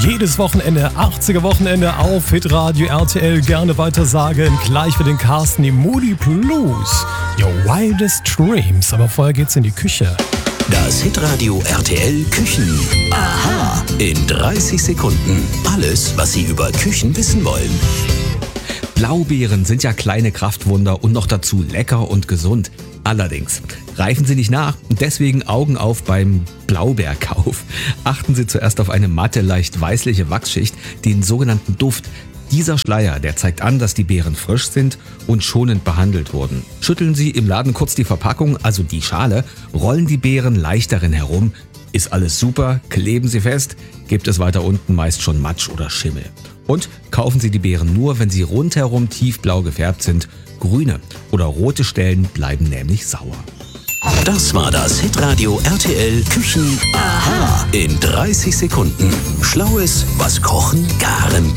Jedes Wochenende, 80er Wochenende auf Hitradio RTL. Gerne weiter sagen. Gleich für den Carsten die Moody Blues. Your wildest dreams. Aber vorher geht's in die Küche. Das Hitradio RTL Küchen. Aha. In 30 Sekunden. Alles, was Sie über Küchen wissen wollen. Blaubeeren sind ja kleine Kraftwunder und noch dazu lecker und gesund. Allerdings reifen sie nicht nach und deswegen Augen auf beim Blaubeerkauf. Achten Sie zuerst auf eine matte, leicht weißliche Wachsschicht, den sogenannten Duft. Dieser Schleier, der zeigt an, dass die Beeren frisch sind und schonend behandelt wurden. Schütteln Sie im Laden kurz die Verpackung, also die Schale, rollen die Beeren leicht darin herum. Ist alles super, kleben Sie fest, gibt es weiter unten meist schon Matsch oder Schimmel. Und kaufen Sie die Beeren nur, wenn sie rundherum tiefblau gefärbt sind. Grüne oder rote Stellen bleiben nämlich sauer. Das war das Hitradio RTL Küchen. Aha. In 30 Sekunden. Schlaues, was Kochen, Garen